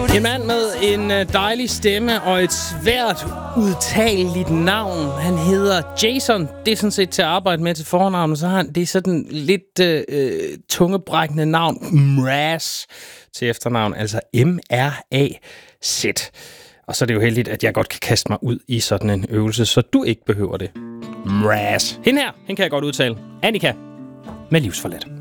En mand med en dejlig stemme og et svært udtaleligt navn. Han hedder Jason. Det er sådan set til at arbejde med til fornavn. Så har han det er sådan lidt tungebrækkende navn. Mraz til efternavn. Altså M-R-A-Z. Og så er det jo heldigt, at jeg godt kan kaste mig ud i sådan en øvelse, så du ikke behøver det. Mraz. Hende her, hende kan jeg godt udtale. Annika med Livsforladt.